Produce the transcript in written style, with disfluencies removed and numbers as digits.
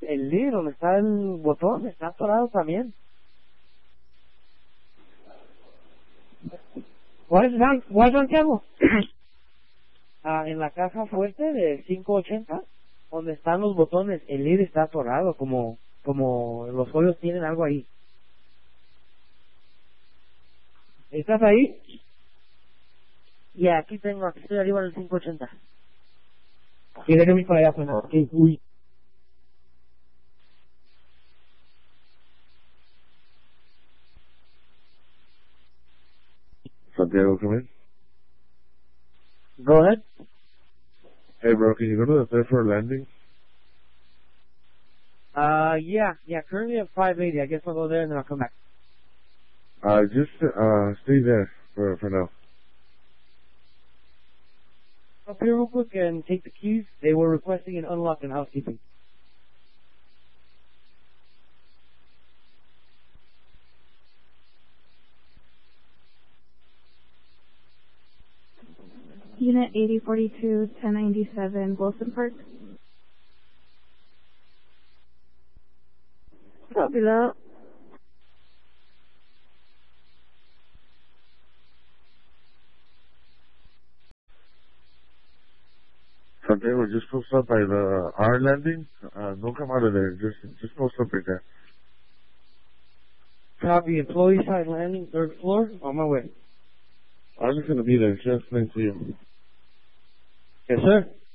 el lid donde está el botón está atorado también. ¿Cuál es Santiago? En la caja fuerte de 580, donde están los botones, el lid está atorado, como los hoyos tienen algo ahí. ¿Estás ahí? Y aquí estoy arriba del 580. Y déjame ir para allá, pues. Okay. Uy. Santiago, come in. Go ahead. Hey, bro, can you go to the third floor landing? Yeah, currently at 580. I guess I'll go there and then I'll come back. Just stay there for now. Up here real quick and take the keys. They were requesting an unlock in housekeeping. Unit 8042, 1097, Wilson Park. Copy that. Santiago, just post up by the R landing. Don't come out of there. Just post up right there. Copy. Employee side landing, 3rd floor. On my way. I'm just gonna be there. Just next to you. Yes, sir.